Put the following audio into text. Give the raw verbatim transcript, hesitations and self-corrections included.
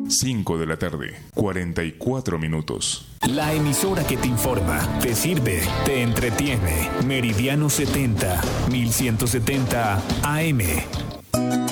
cinco de la tarde, cuarenta y cuatro minutos. La emisora que te informa, te sirve, te entretiene. Meridiano setenta, mil ciento setenta A M.